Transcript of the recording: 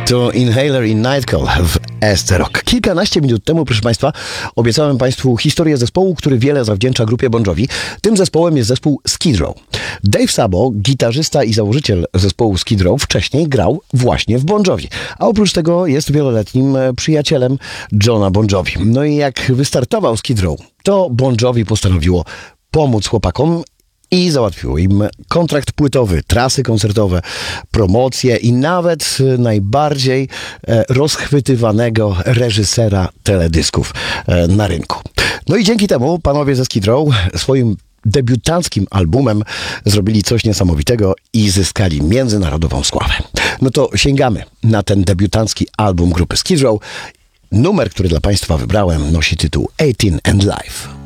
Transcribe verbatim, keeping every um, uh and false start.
To Inhaler i Nightcall w Ester Rock. Kilkanaście minut temu, proszę Państwa, obiecałem Państwu historię zespołu, który wiele zawdzięcza grupie Bon Jovi. Tym zespołem jest zespół Skid Row. Dave Sabo, gitarzysta i założyciel zespołu Skid Row, wcześniej grał właśnie w Bon Jovi. A oprócz tego jest wieloletnim przyjacielem Johna Bon Jovi. No i jak wystartował Skid Row, to Bon Jovi postanowiło pomóc chłopakom i załatwiło im kontrakt płytowy, trasy koncertowe, promocje i nawet najbardziej rozchwytywanego reżysera teledysków na rynku. No i dzięki temu panowie ze Skid Row swoim debiutanckim albumem zrobili coś niesamowitego i zyskali międzynarodową sławę. No to sięgamy na ten debiutancki album grupy Skid Row. Numer, który dla Państwa wybrałem, nosi tytuł eighteen and Life.